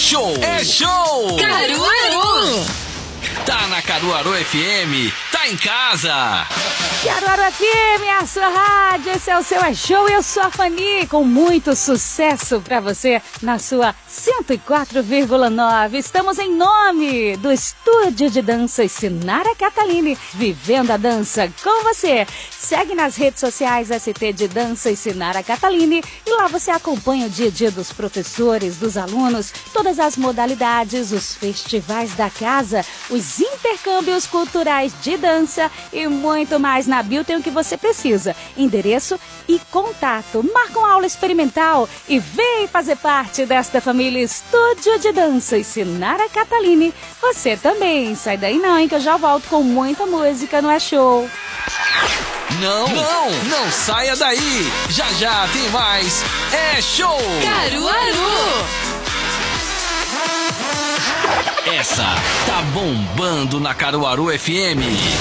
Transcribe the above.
show! É show! Caruaru! Tá na Caruaru FM, tá em casa! Caruaru FM, a sua rádio, esse é o seu É Show, eu sou a Fani, com muito sucesso pra você na sua 104,9. Estamos em nome do Estúdio de Danças Sinara Catalini, vivendo a dança com você. Segue nas redes sociais ST de Danças Sinara Catalini e lá você acompanha o dia a dia dos professores, dos alunos, todas as modalidades, os festivais da casa, os intercâmbios culturais de dança e muito mais. Na bio tem o que você precisa, endereço e contato. Marca uma aula experimental e vem fazer parte desta família Estúdio de Danças Sinara Catalini. Você também, sai daí não, hein, que eu já volto com muita música no É Show. Não saia daí, já tem mais É Show! Caruaru! Essa tá bombando na Caruaru FM.